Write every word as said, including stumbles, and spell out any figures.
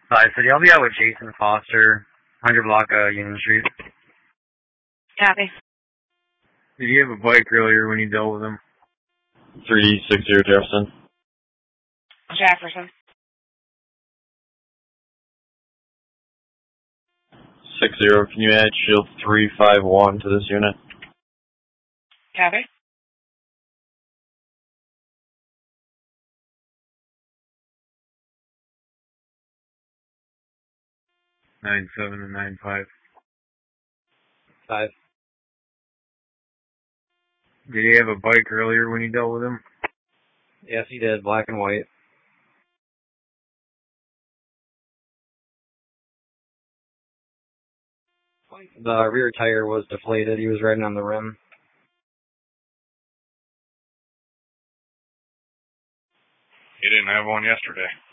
Hi, so I'll be out with Jason Foster, one hundred block uh, Union Street. Copy. Did you have a bike earlier when you dealt with him? three sixty Jefferson. Jefferson. six zero, can you add shield three five one to this unit? Copy. nine seven and nine five. Five. Did he have a bike earlier when you dealt with him? Yes, he did, black and white. The rear tire was deflated. He was riding on the rim. He didn't have one yesterday.